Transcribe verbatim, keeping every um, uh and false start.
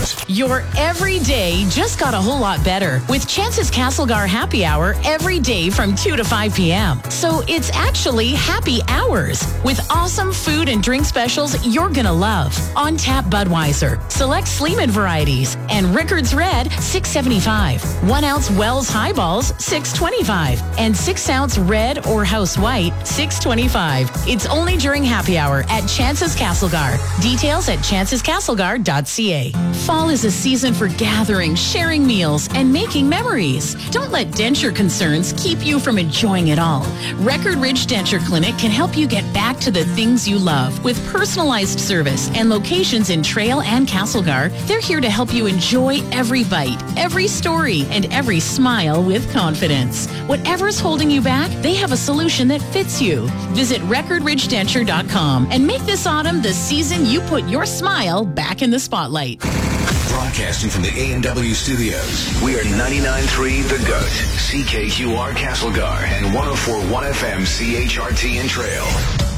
Studios. Your every day just got a whole lot better with Chance's Castlegar Happy Hour every day from two to five p.m. So it's actually happy hours with awesome food and drink specials you're going to love. On tap Budweiser, select Sleeman varieties, and Rickards Red, six seventy-five. One ounce Wells Highballs, six twenty-five. And six ounce Red or House White, six twenty-five. It's only during happy hour at Chance's Castlegar. Details at chances castlegar dot c a. Fall is a season for gathering, sharing meals, and making memories. Don't let denture concerns keep you from enjoying it all. Record Ridge Denture Clinic can help you get back to the things you love with personalized service and locations in Trail and Castlegar. They're here to help you enjoy every bite, every story, and every smile with confidence. Whatever's holding you back, they have a solution that fits you. Visit record ridge denture dot com and make this autumn the season you put your smile back in the spotlight. Broadcasting from the A and W studios, we are ninety-nine point three The Goat, C K Q R Castlegar, and one oh four point one F M C H R T in Trail.